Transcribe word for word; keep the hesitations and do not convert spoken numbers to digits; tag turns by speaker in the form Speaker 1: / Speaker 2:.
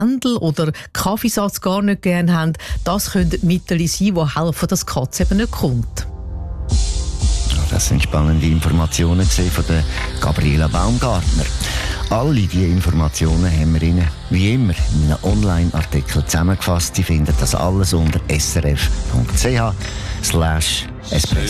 Speaker 1: Lavendel oder Kaffeesatz gar nicht gerne haben, das können Mittel sein, die helfen, dass die Katze eben nicht kommt.
Speaker 2: Das sind spannende Informationen von der Gabriela Baumgartner. Alle diese Informationen haben wir Ihnen wie immer in einem Online-Artikel zusammengefasst. Sie finden das alles unter srf punkt c h slash espresso.